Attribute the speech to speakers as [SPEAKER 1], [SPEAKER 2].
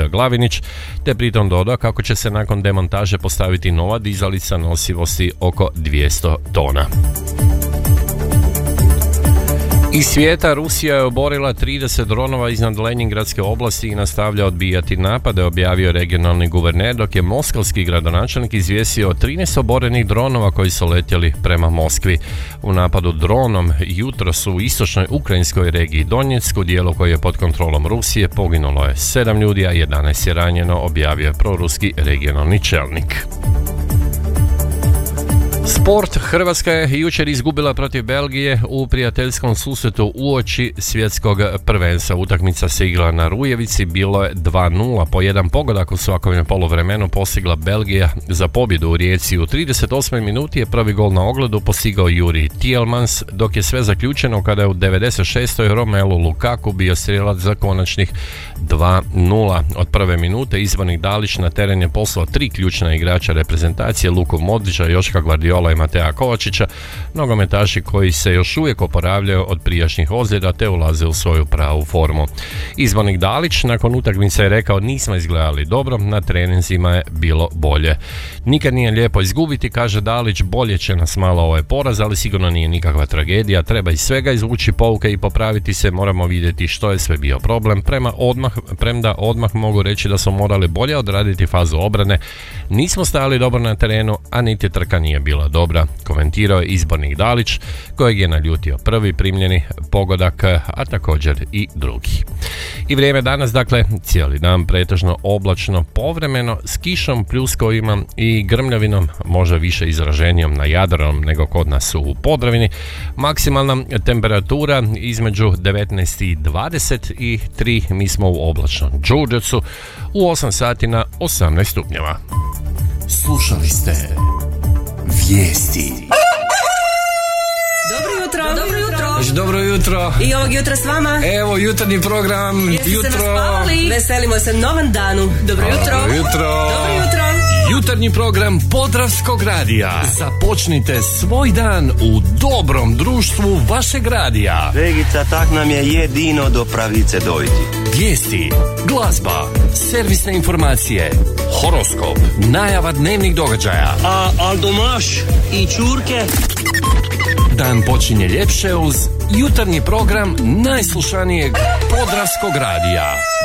[SPEAKER 1] Glavinić, te pritom dodao kako će se nakon demontaže postaviti nova dizalica nosivosti oko 200 tona. Iz svijeta Rusija je oborila 30 dronova iznad Lenjingradske oblasti i nastavlja odbijati napade, objavio regionalni guverner, dok je moskovski gradonačelnik izvijestio o 13 oborenih dronova koji su letjeli prema Moskvi. U napadu dronom jutros u istočnoj ukrajinskoj regiji Donjecku, dijelu koji je pod kontrolom Rusije, poginulo je 7 ljudi, a 11 je ranjeno, objavio je proruski regionalni čelnik. Sport. Hrvatska je jučer izgubila protiv Belgije u prijateljskom susretu uoči svjetskog prvenstva. Utakmica se igrala na Rujevici, bilo je 2:0. Po jedan pogodak u svakom poluvremenu postigla Belgija za pobjedu u Rijeci. U 38. minuti je prvi gol na ogledu postigao Juri Tielemans, dok je sve zaključeno kada je u 96. Romelu Lukaku bio strijelac za konačnih 2:0. Od prve minute Izbornik Dalić na teren je poslao 3 ključna igrača reprezentacije, Luku Modrića, Joška Gvardiola i Matea Kovačića, nogometaši koji se još uvijek oporavljaju od prijašnjih ozljeda te ulaze u svoju pravu formu. Izbornik Dalić nakon utakmice je rekao: nismo izgledali dobro, na treninzima je bilo bolje. Nikad nije lijepo izgubiti, kaže Dalić, bolje će nas malo ovaj poraz, ali sigurno nije nikakva tragedija, treba iz svega izvući pouke i popraviti se, moramo vidjeti što je sve bio problem. Premda odmah mogu reći da smo morali bolje odraditi fazu obrane, nismo stajali dobro na terenu, a niti trka nije bila dobra, komentirao je Izbornik Dalić, kojeg je naljutio prvi primljeni pogodak, a također i drugi. I vrijeme danas, dakle, cijeli dan pretežno oblačno, povremeno s kišom, pljuskovima i grmljavinom, možda više izraženijom na Jadranu nego kod nas u Podravini. Maksimalna temperatura između 19 i 23, mi smo u oblačnom Đurđevcu, u 8 sati na 18 stupnjeva.
[SPEAKER 2] Slušali ste vijesti.
[SPEAKER 3] Dobro jutro. Dobro jutro.
[SPEAKER 2] Dobro jutro.
[SPEAKER 3] I ovog jutra s vama.
[SPEAKER 2] Evo jutarnji program.
[SPEAKER 3] Jeste
[SPEAKER 2] jutro.
[SPEAKER 3] se naspavali? Veselimo se novom danu. Dobro jutro.
[SPEAKER 2] Dobro jutro.
[SPEAKER 3] Dobro jutro.
[SPEAKER 2] Jutarnji program Podravskog radija. Započnite svoj dan u dobrom društvu vašeg radija.
[SPEAKER 4] Vegica, tak nam je jedino do pravice dojti.
[SPEAKER 2] Vijesti, glazba, servisne informacije, horoskop, najava dnevnih događaja.
[SPEAKER 4] A Aldomaš i Čurke?
[SPEAKER 2] Dan počinje ljepše uz jutarnji program najslušanijeg Podravskog radija.